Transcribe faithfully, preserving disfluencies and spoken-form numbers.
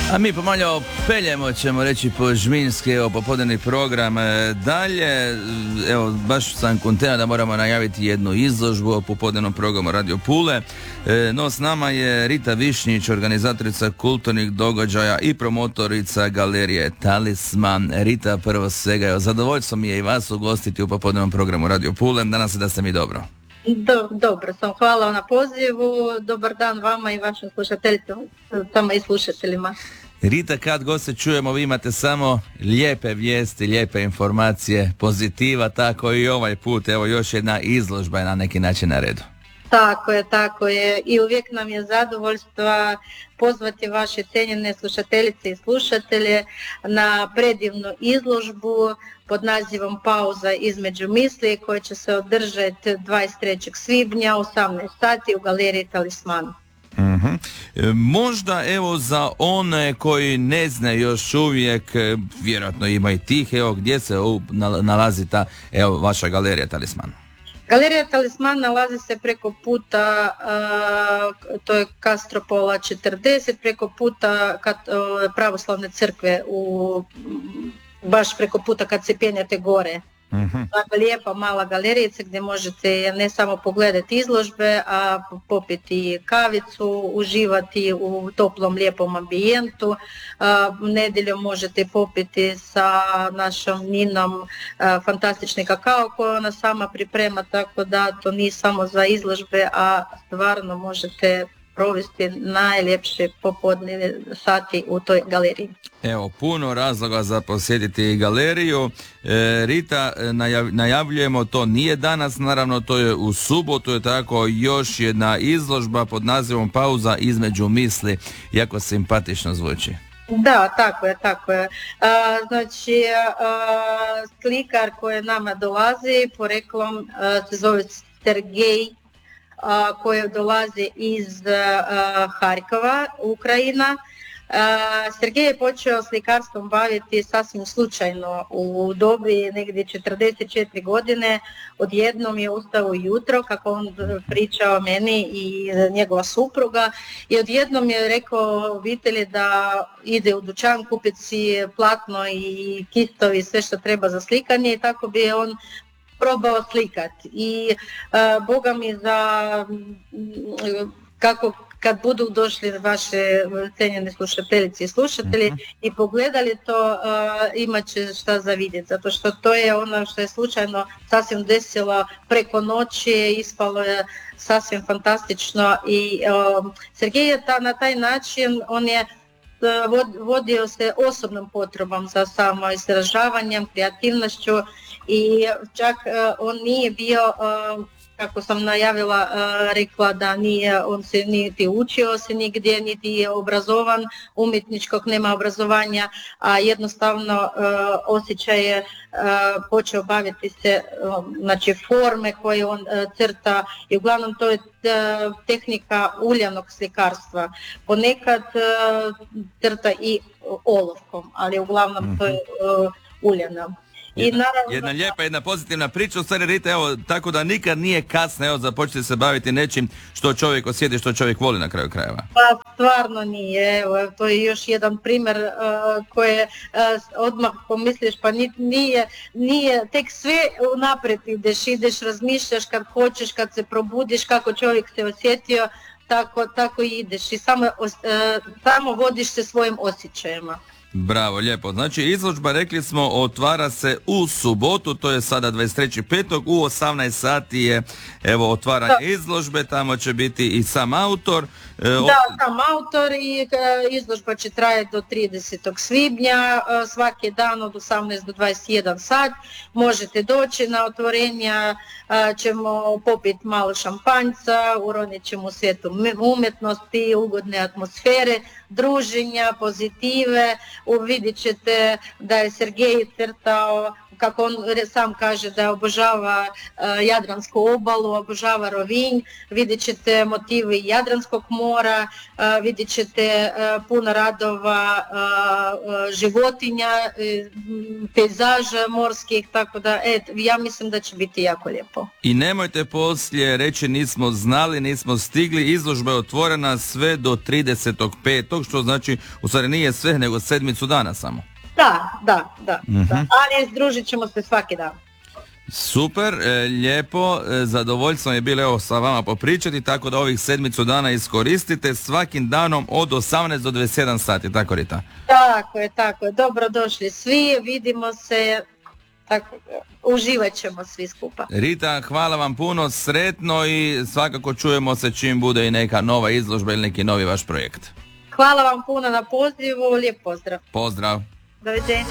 A mi pomalo peljemo, ćemo reći, po žminski, evo, popodnevni program e, dalje. Evo, baš sam kontent da moramo najaviti jednu izložbu o popodnevnom programu Radio Pule. E, no, s nama je Rita Višnjić, organizatorica kulturnih događaja i promotorica galerije Talisman. Rita, prvo svega, evo, zadovoljstvo mi je i vas ugostiti u popodnevnom programu Radio Pule. Danas se da ste mi dobro. Do, dobro sam, hvala na pozivu, dobar dan vama i vašim slušateljima i slušateljima. Rita, kad god se čujemo, vi imate samo lijepe vijesti, lijepe informacije, pozitiva, tako i ovaj put, evo još jedna izložba je na neki način na redu. Tako je, tako je i uvijek nam je zadovoljstvo pozvati vaše cijenjene slušateljice i slušatelje na predivnu izložbu pod nazivom Pauza između misli koja će se održati dvadeset trećeg svibnja u osamnaest sati u galeriji Talisman. Uh-huh. E, možda evo za one koji ne znaju još uvijek, vjerojatno ima i tih, evo gdje se u, nalazi ta evo vaša galerija Talisman? Galerija Talisman nalazi se preko puta, uh, to je Kastropola četrdeset, preko puta kat, uh, pravoslavne crkve, u, baš preko puta kad se penjate gore. Uh-huh. Dakle, lijepa mala galerijica gdje možete ne samo pogledati izložbe, a popiti kavicu, uživati u toplom lijepom ambijentu. Nedjeljom možete popiti sa našom Ninom a, fantastični kakao koji ona sama priprema, tako da to nije samo za izložbe, a stvarno možete provesti najljepše popodne sati u toj galeriji. Evo, puno razloga za posjetiti galeriju. E, Rita, najav, najavljujemo, to nije danas, naravno to je u subotu, je tako još jedna izložba pod nazivom Pauza između misli, jako simpatično zvuči. Da, tako je, tako je. A, znači, a, slikar koji nama dolazi, poreklom a, se zove Sergej, a, koji dolazi iz a, Harkova, Ukrajina. A, Sergej je počeo slikarstvom baviti sasvim slučajno u dobi negdje četrdeset četiri godine. Odjednom je ustao jutro, kako on pričao meni i njegova supruga, i odjednom je rekao obitelji da ide u dućan kupiti si platno i kistovi, sve što treba za slikanje, i tako bi on probao slikati. I uh, Boga mi za uh, kako kad budu došli vaše cijenjene slušateljice i slušatelji uh-huh. i pogledali to, uh, imat će šta za vidjeti, zato što to je ono što je slučajno sasvim desilo preko noći, ispalo je sasvim fantastično. I uh, Sergej je ta, na taj način, on je uh, vodio se osobnom potrebom za samo izražavanjem, kreativnošću, i čak uh, on nije bio, uh, kako sam najavila, uh, rekla da nije, on se niti učio se nigdje, niti je obrazovan, umjetničkog nema obrazovanja, a jednostavno uh, osjećaj je uh, počeo baviti se, uh, znači forme koje on uh, crta, i uglavnom to je uh, tehnika uljanog slikarstva. Ponekad uh, crta i olovkom, ali uglavnom mm-hmm. to je uh, uljana. Jedna, jedna lijepa, jedna pozitivna priča, u stvari, Rita, evo, tako da nikad nije kasno, evo, započeti se baviti nečim što čovjek osjeti, što čovjek voli na kraju krajeva. Pa stvarno nije, evo, to je još jedan primjer uh, koje uh, odmah pomisliš, pa nije, nije, tek sve unaprijed ideš, ideš, razmišljaš kad hoćeš, kad se probudiš, kako čovjek se osjetio, tako, tako i ideš i samo, uh, samo vodiš se svojim osjećajima. Bravo, lijepo. Znači, izložba, rekli smo, otvara se u subotu, to je sada dvadeset trećeg petog u osamnaest sati je, evo, otvaranje da. izložbe, tamo će biti i sam autor. E, da, od... sam autor, i e, izložba će trajati do tridesetog svibnja, e, svaki dan od osamnaest do dvadeset jedan sat. Možete doći na otvorenja, e, ćemo popiti malo šampanjca, uronit ćemo svijetu umjetnosti, ugodne atmosfere, druženja, pozitive. Uvidit ćete da je Sergej crtao kako on sam kaže da obožava uh, Jadransku obalu, obožava Rovinj, vidjet ćete motivi Jadranskog mora, uh, vidjet ćete uh, puno radova uh, životinja, uh, pejzaža morskih, tako da et, ja mislim da će biti jako lijepo. I nemojte poslije reći nismo znali, nismo stigli, izložba je otvorena sve do tridesetog petog što znači u stvari nije sve nego sedmicu dana samo. Da, da, da, mm-hmm. da. Ali združit ćemo se svaki dan. Super, e, lijepo, e, zadovoljstvo je bilo evo sa vama popričati, tako da ovih sedmicu dana iskoristite svakim danom od osamnaest do dvadeset jedan sati, tako Rita? Tako je, tako je, dobrodošli svi, vidimo se, tako, uživat ćemo svi skupa. Rita, hvala vam puno, sretno i svakako čujemo se čim bude i neka nova izložba ili neki novi vaš projekt. Hvala vam puno na pozivu, lijep pozdrav. Pozdrav. Doviđenja.